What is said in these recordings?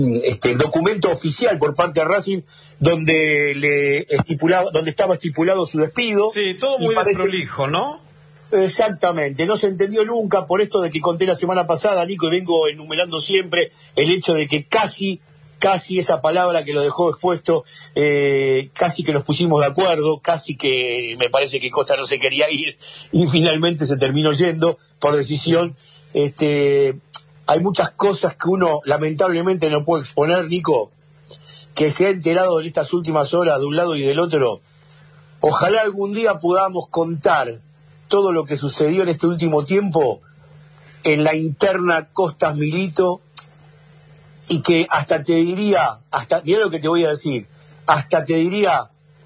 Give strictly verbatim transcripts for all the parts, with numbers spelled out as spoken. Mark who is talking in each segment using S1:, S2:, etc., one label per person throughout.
S1: este documento oficial por parte de Racing donde le estipulaba, donde estaba estipulado su despido.
S2: Sí, todo muy parece... desprolijo, ¿no?
S1: Exactamente, no se entendió nunca por esto de que conté la semana pasada, Nico, y vengo enumerando siempre el hecho de que casi, casi esa palabra que lo dejó expuesto, eh, casi que nos pusimos de acuerdo, casi que me parece que Costa no se quería ir y finalmente se terminó yendo por decisión. Este, hay muchas cosas que uno lamentablemente no puede exponer, Nico, que se ha enterado en estas últimas horas de un lado y del otro. Ojalá algún día podamos contar todo lo que sucedió en este último tiempo en la interna Costas Milito, y que hasta te diría, hasta mira lo que te voy a decir, hasta te diría,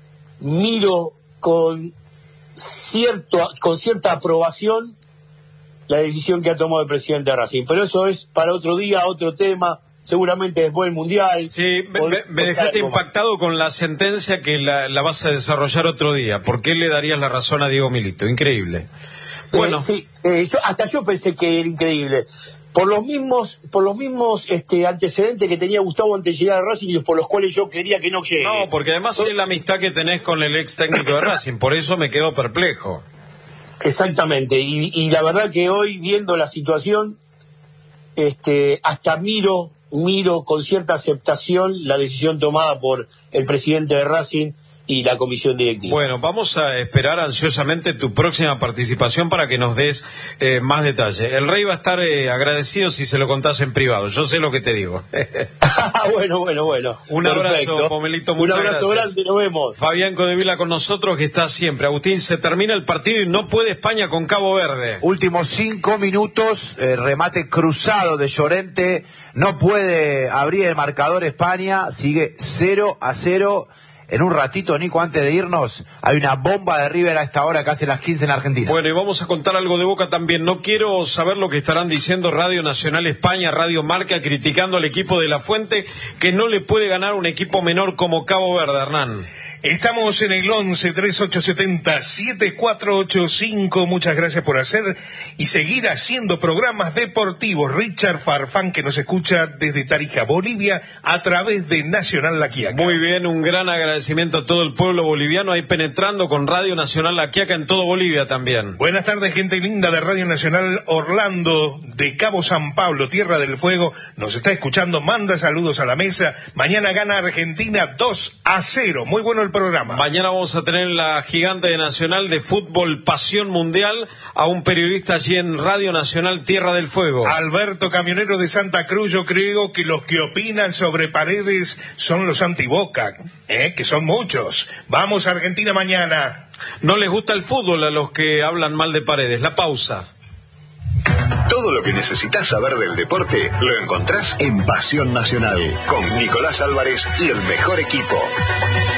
S1: miro con cierto, con cierta aprobación la decisión que ha tomado el presidente de Racing. Pero eso es para otro día, otro tema, seguramente después del Mundial.
S2: Sí, me, me, me dejaste impactado con la sentencia que la, la vas a desarrollar otro día. ¿Por qué le darías la razón a Diego Milito? Increíble. Bueno,
S1: eh, sí, eh, yo, hasta yo pensé que era increíble. Por los mismos, por los mismos este, antecedentes que tenía Gustavo antes de llegar a Racing y por los cuales yo quería que no llegue.
S2: No, porque además es la amistad que tenés con el ex técnico de Racing, por eso me quedo perplejo.
S1: Exactamente, y, y la verdad que hoy, viendo la situación, este, hasta miro, miro con cierta aceptación la decisión tomada por el presidente de Racing y la comisión directiva.
S2: Bueno, vamos a esperar ansiosamente tu próxima participación para que nos des eh, más detalles. El Rey va a estar eh, agradecido si se lo contás en privado, yo sé lo que te digo.
S1: bueno, bueno, bueno.
S2: Un Perfecto. abrazo, Pomelito, muchas gracias.
S1: Un abrazo grande, nos vemos.
S2: Fabián Codevila con nosotros, que está siempre. Agustín, se termina el partido y no puede España con Cabo Verde.
S3: Últimos cinco minutos, eh, remate cruzado de Llorente, no puede abrir el marcador España, sigue cero a cero. En un ratito, Nico, antes de irnos, hay una bomba de River a esta hora, casi las quince en Argentina.
S2: Bueno, y vamos a contar algo de Boca también. No quiero saber lo que estarán diciendo Radio Nacional España, Radio Marca, criticando al equipo de La Fuente, que no le puede ganar un equipo menor como Cabo Verde, Hernán.
S4: Estamos en el once, treinta y ocho setenta, setenta y cuatro ochenta y cinco. Muchas gracias por hacer y seguir haciendo programas deportivos. Richard Farfán, que nos escucha desde Tarija, Bolivia, a través de Nacional La Quiaca.
S2: Muy bien, un gran agradecimiento a todo el pueblo boliviano ahí penetrando con Radio Nacional La Quiaca en todo Bolivia también.
S4: Buenas tardes, gente linda de Radio Nacional Orlando, de Cabo San Pablo, Tierra del Fuego. Nos está escuchando, manda saludos a la mesa. Mañana gana Argentina dos a cero. Muy bueno el programa.
S2: Mañana vamos a tener la gigante de Nacional de Fútbol Pasión Mundial a un periodista allí en Radio Nacional Tierra del Fuego.
S4: Alberto, camionero de Santa Cruz. Yo creo que los que opinan sobre Paredes son los antiboca, ¿eh? que son muchos. Vamos a Argentina mañana.
S2: No les gusta el fútbol a los que hablan mal de Paredes. La pausa.
S5: Todo lo que necesitas saber del deporte lo encontrás en Pasión Nacional con Nicolás Álvarez y el mejor equipo.